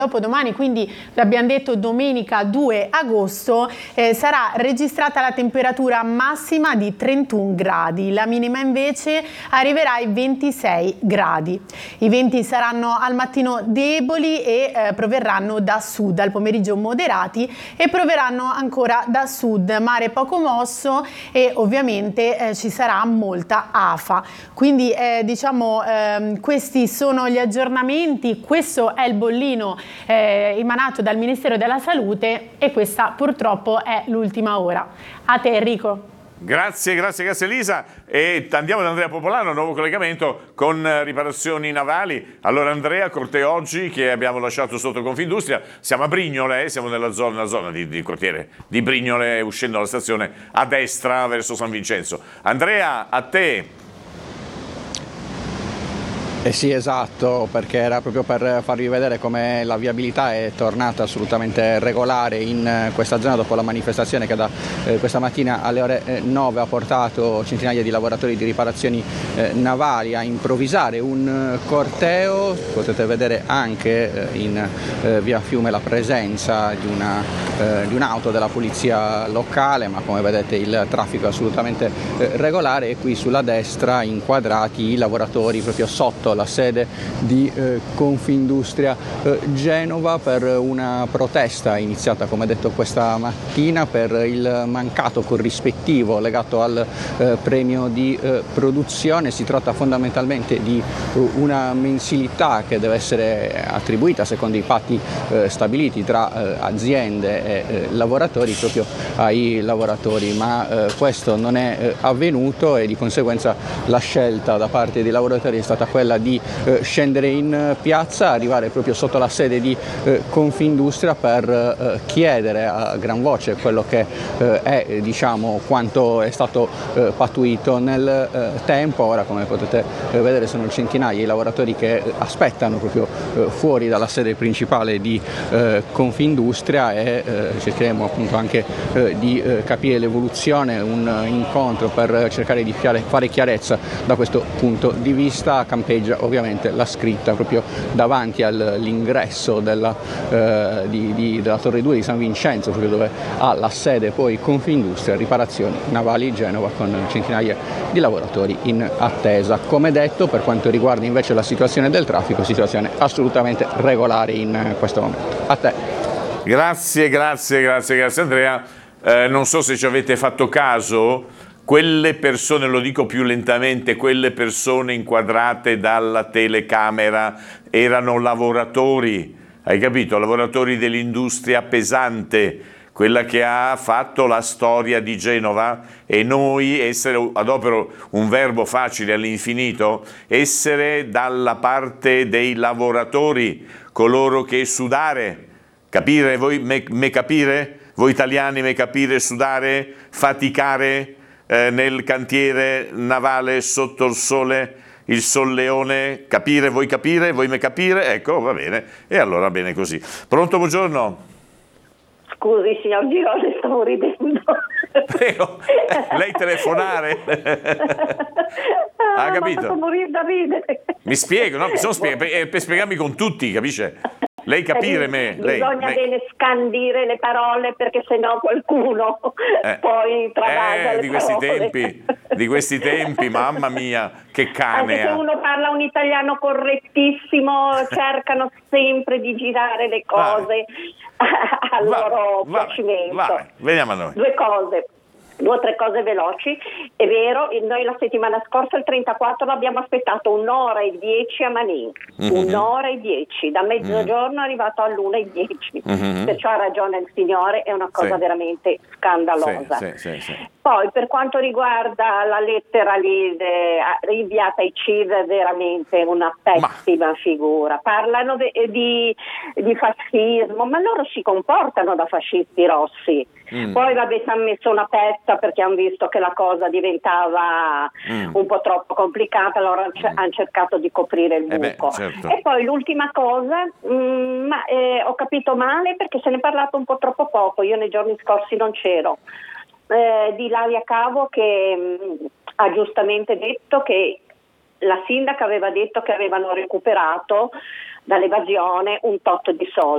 dopodomani, quindi l'abbiamo detto domenica 2 agosto, sarà registrata la temperatura massima di 31 gradi, la minima invece arriverà ai 26 gradi. I venti saranno al mattino deboli e proverranno da sud, al pomeriggio moderati e proverranno ancora da sud, mare poco mosso e ovviamente ci sarà molta afa. Quindi questi sono gli aggiornamenti, questo è il bollino emanato dal Ministero della Salute e questa purtroppo è l'ultima ora. A te Enrico. Grazie Elisa, e andiamo da Andrea Popolano, nuovo collegamento con riparazioni navali. Allora Andrea, Corte oggi che abbiamo lasciato sotto Confindustria, siamo a Brignole, siamo nella zona di quartiere di Brignole, uscendo dalla stazione a destra verso San Vincenzo. Andrea, a te. Sì, esatto, perché era proprio per farvi vedere come la viabilità è tornata assolutamente regolare in questa zona dopo la manifestazione che da questa mattina alle ore 9 ha portato centinaia di lavoratori di riparazioni navali a improvvisare un corteo. Potete vedere anche in via Fiume la presenza di un'auto della polizia locale, ma come vedete il traffico è assolutamente regolare, e qui sulla destra inquadrati i lavoratori proprio sotto la sede di Confindustria Genova per una protesta iniziata, come detto, questa mattina per il mancato corrispettivo legato al premio di produzione. Si tratta fondamentalmente di una mensilità che deve essere attribuita secondo i patti stabiliti tra aziende e lavoratori proprio ai lavoratori, ma questo non è avvenuto e di conseguenza la scelta da parte dei lavoratori è stata quella di scendere in piazza, arrivare proprio sotto la sede di Confindustria per chiedere a gran voce quello che è, quanto è stato pattuito nel tempo. Ora, come potete vedere, sono centinaia i lavoratori che aspettano proprio fuori dalla sede principale di Confindustria e cercheremo appunto anche di capire l'evoluzione, un incontro per cercare di fare chiarezza da questo punto di vista. Campeggia ovviamente la scritta proprio davanti all'ingresso della Torre 2 di San Vincenzo, proprio dove ha la sede poi Confindustria Riparazioni Navali Genova, con centinaia di lavoratori in attesa. Come detto, per quanto riguarda invece la situazione del traffico, situazione assolutamente regolare in questo momento. A te. Grazie Andrea. Non so se ci avete fatto caso, quelle persone, lo dico più lentamente, quelle persone inquadrate dalla telecamera erano lavoratori, hai capito? Lavoratori dell'industria pesante, quella che ha fatto la storia di Genova, e noi adopero un verbo facile all'infinito, essere dalla parte dei lavoratori, coloro che sudare, capire, voi me capire? Voi italiani me capire, sudare, faticare nel cantiere navale sotto il sole, il solleone, capire, voi me capire? Ecco, va bene, e allora bene così. Pronto, buongiorno? Scusi signor Girone, stavo ridendo. Prego, lei telefonare? Ha capito? Mi fatto morire da ridere. Mi spiego, no? Per spiegarmi con tutti, capisce? Lei capire me. Bisogna bene scandire le parole, perché sennò qualcuno poi travasa le parole. Di questi tempi, mamma mia, che cane. Anche se uno parla un italiano correttissimo, cercano sempre di girare le cose al loro piacimento. Veniamo a noi. Due o tre cose veloci. È vero, noi la settimana scorsa, il 34, l'abbiamo aspettato 1:10 a Manin, 1:10, da mezzogiorno è arrivato all'1:10, perciò ha ragione il signore, è una cosa veramente scandalosa. Sì. Poi per quanto riguarda la lettera lì inviata ai CIV, è veramente una pessima figura. Parlano di fascismo, ma loro si comportano da fascisti rossi. Poi vabbè, ci hanno messo una pezza perché hanno visto che la cosa diventava un po' troppo complicata, allora hanno cercato di coprire il buco. Certo. E poi l'ultima cosa, ho capito male perché se ne è parlato un po' troppo poco, io nei giorni scorsi non c'ero, di Ilaria Cavo che ha giustamente detto che la sindaca aveva detto che avevano recuperato dall'evasione un tot di soldi.